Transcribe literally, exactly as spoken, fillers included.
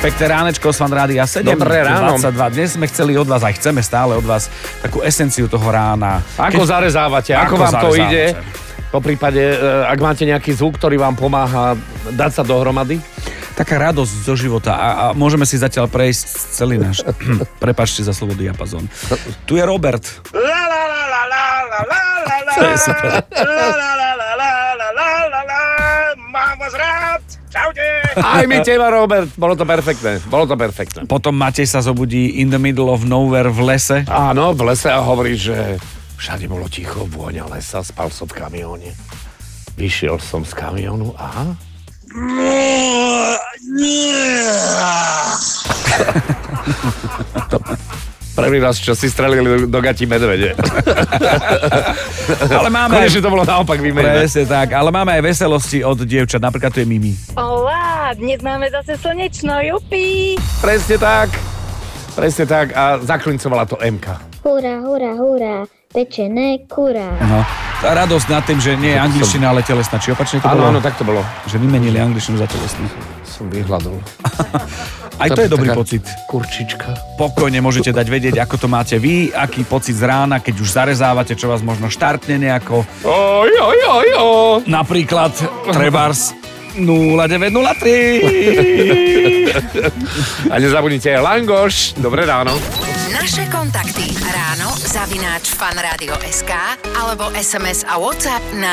Pekné ránečko z Fan Rádia sedem. Dobré ráno. dvadsaťdva. Dnes sme chceli od vás, aj chceme stále od vás, takú esenciu toho rána. Ako Keď... zarezávate, ako, ako vám to zarezávate? ide? Po prípade, ak máte nejaký zvuk, ktorý vám pomáha dať sa dohromady? Taká radosť zo života a, a môžeme si zatiaľ prejsť celý náš... Prepáčte za slovo diapazón. Tu je Robert. La la la la la la la la la. To je super. La la la la la la la la la. Mám vás rád. Čaute. Aj my teba, Robert. Bolo to perfektné. Bolo to perfektné. Potom Matej sa zobudí in the middle of nowhere v lese. Áno, v lese a hovorí, že všade bolo ticho, vôňa lesa, spal som v kamióne. Vyšiel som z kamiónu a... Prvý raz, čo si strelili do gati medvede. Ale máme Konečne to bolo naopak vymenené. Presne tak, ale máme aj veselosti od dievčat, napríklad tu je Mimi. Olá, dnes máme zase slnečno, jupi. Presne tak. Presne tak a zaklincovala to Emka. Hurá, hurá, hurá, pečené kurá. No. Tá radosť nad tým, že nie je angličtina, ale telesná. Či opačne to Áno, bolo? áno, tak to bolo. Že vymenili angličtinu za telesnú. Som vyhľadol. Aj to je dobrý taká pocit. Kurčička. Pokojne môžete dať vedieť, ako to máte vy, aký pocit z rána, keď už zarezávate, čo vás možno štartne nejako. Oj, oj, oj, oj. Napríklad Trebars nula deväť nula tri. A nezabudnite aj langoš. Dobré ráno. Naše kontakty ráno zavináč fanradio bodka es ká alebo es em es a WhatsApp na